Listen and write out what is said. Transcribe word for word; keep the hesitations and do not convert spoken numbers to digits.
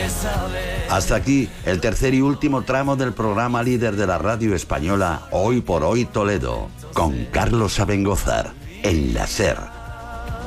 Hasta aquí el tercer y último tramo del programa líder de la radio española Hoy por Hoy Toledo, con Carlos Abengózar, en la SER,